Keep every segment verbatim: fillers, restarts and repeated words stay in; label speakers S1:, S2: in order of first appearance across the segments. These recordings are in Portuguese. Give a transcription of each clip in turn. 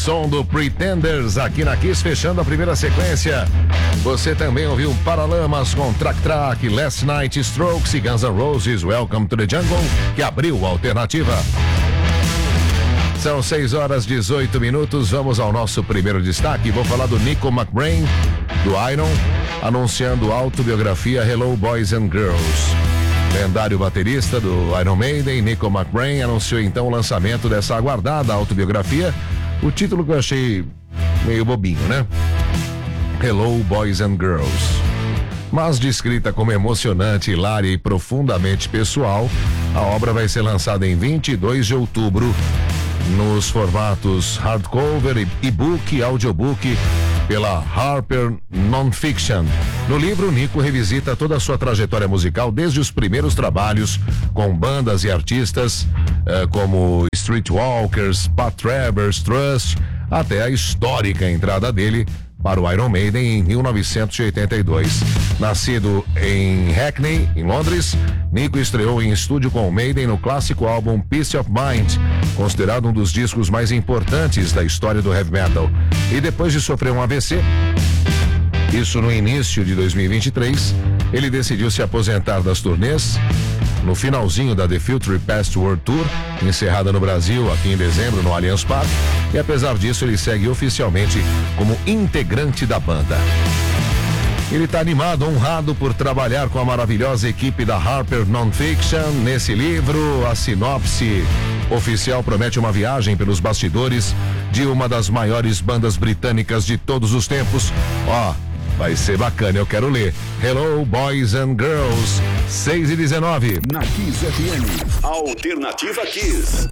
S1: som do Pretenders aqui na Kiss, fechando a primeira sequência. Você também ouviu Paralamas com Track Track, Last Night, Strokes e Guns N' Roses, Welcome to the Jungle, que abriu a alternativa. São seis horas e dezoito minutos, vamos ao nosso primeiro destaque. Vou falar do Nico McBrain, do Iron, anunciando autobiografia Hello Boys and Girls. Lendário baterista do Iron Maiden, Nico McBrain, anunciou então o lançamento dessa aguardada autobiografia. O título que eu achei meio bobinho, né? Hello Boys and Girls. Mas descrita como emocionante, hilária e profundamente pessoal, a obra vai ser lançada em vinte e dois de outubro nos formatos hardcover, e-book e audiobook pela Harper Nonfiction. No livro, Nico revisita toda a sua trajetória musical desde os primeiros trabalhos com bandas e artistas eh, como Streetwalkers, Pat Travers, Trust, até a histórica entrada dele para o Iron Maiden em mil novecentos e oitenta e dois. Nascido em Hackney, em Londres, Nico estreou em estúdio com o Maiden no clássico álbum Peace of Mind, considerado um dos discos mais importantes da história do heavy metal. E depois de sofrer um A V C, isso no início de dois mil e vinte e três, ele decidiu se aposentar das turnês no finalzinho da The Future Past World Tour, encerrada no Brasil aqui em dezembro no Allianz Parque, e apesar disso ele segue oficialmente como integrante da banda. Ele está animado, honrado por trabalhar com a maravilhosa equipe da Harper Nonfiction. Nesse livro, a sinopse oficial promete uma viagem pelos bastidores de uma das maiores bandas britânicas de todos os tempos. Ó, vai ser bacana, eu quero ler. Hello Boys and Girls, seis e dezenove.
S2: Na Kiss F M, Alternativa Kiss.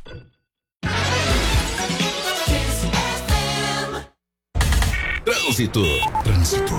S2: Trânsito. Trânsito.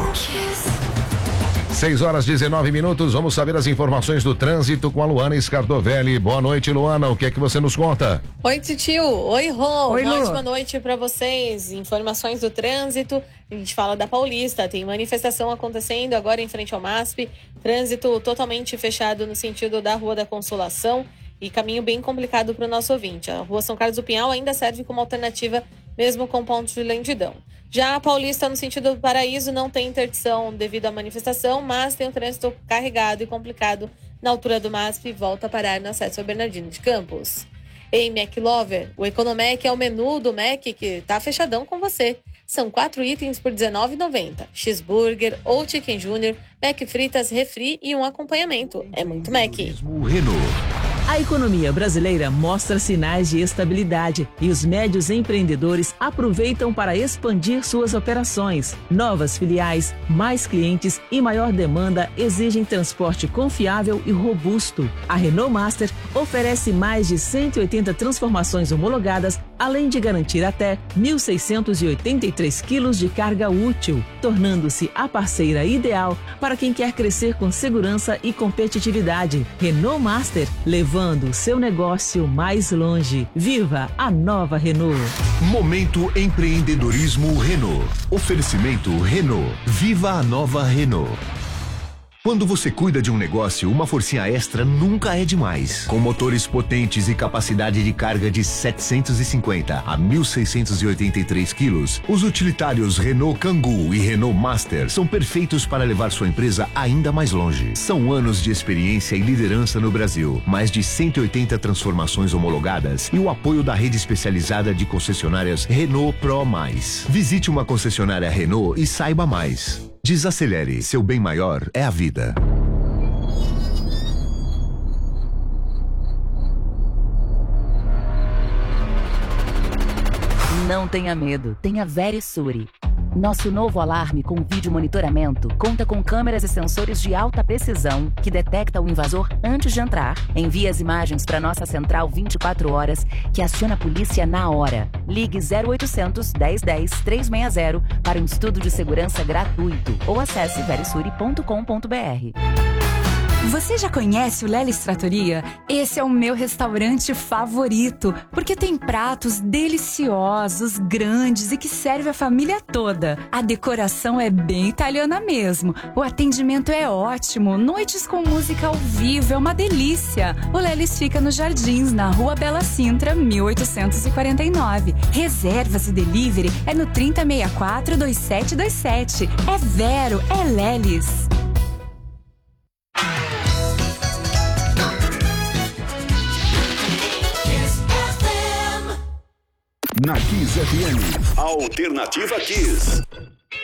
S1: seis horas e dezenove minutos, vamos saber as informações do trânsito com a Luana Scardovelli. Boa noite, Luana, o que é que você nos conta?
S3: Oi, Titio. Oi, Rô.
S4: Oi,
S3: Uma
S4: Lu.
S3: ótima noite para vocês. Informações do trânsito. A gente fala da Paulista. Tem manifestação acontecendo agora em frente ao M A S P. Trânsito totalmente fechado no sentido da Rua da Consolação e caminho bem complicado para o nosso ouvinte. A Rua São Carlos do Pinhal ainda serve como alternativa, mesmo com pontos de lentidão. Já a Paulista, no sentido do Paraíso, não tem interdição devido à manifestação, mas tem um trânsito carregado e complicado na altura do M A S P e volta a parar no acesso ao Bernardino de Campos. Em McLover, o Economac é o menu do Mac que tá fechadão com você. São quatro itens por dezenove reais e noventa centavos. Cheeseburger ou Chicken Junior, Mac fritas, refri e um acompanhamento. É muito Mac.
S2: Renault.
S5: A economia brasileira mostra sinais de estabilidade e os médios empreendedores aproveitam para expandir suas operações. Novas filiais, mais clientes e maior demanda exigem transporte confiável e robusto. A Renault Master oferece mais de cento e oitenta transformações homologadas, além de garantir até mil seiscentos e oitenta e três quilos de carga útil, tornando-se a parceira ideal para quem quer crescer com segurança e competitividade. Renault Master, levando o seu negócio mais longe. Viva a nova Renault.
S2: Momento Empreendedorismo Renault. Oferecimento Renault. Viva a nova Renault. Quando você cuida de um negócio, uma forcinha extra nunca é demais. Com motores potentes e capacidade de carga de setecentos e cinquenta a mil seiscentos e oitenta e três quilos, os utilitários Renault Kangoo e Renault Master são perfeitos para levar sua empresa ainda mais longe. São anos de experiência e liderança no Brasil, mais de cento e oitenta transformações homologadas e o apoio da rede especializada de concessionárias Renault Pro Mais. Visite uma concessionária Renault e saiba mais. Desacelere, seu bem maior é a vida.
S6: Não tenha medo, tenha Verisure. Nosso novo alarme com vídeo monitoramento conta com câmeras e sensores de alta precisão que detecta o invasor antes de entrar. Envia as imagens para nossa central vinte e quatro horas, que aciona a polícia na hora. Ligue zero oitocentos, dez dez, trezentos e sessenta para um estudo de segurança gratuito ou acesse verisure ponto com ponto br.
S4: Você já conhece o Lelis Trattoria? Esse é o meu restaurante favorito, porque tem pratos deliciosos, grandes e que serve a família toda. A decoração é bem italiana mesmo. O atendimento é ótimo, noites com música ao vivo é uma delícia. O Lelis fica nos Jardins, na Rua Bela Sintra, mil oitocentos e quarenta e nove. Reservas e delivery é no trinta sessenta e quatro, vinte e sete vinte e sete. É Vero, é Lelis.
S2: Na Kiss F M, Alternativa Kiss.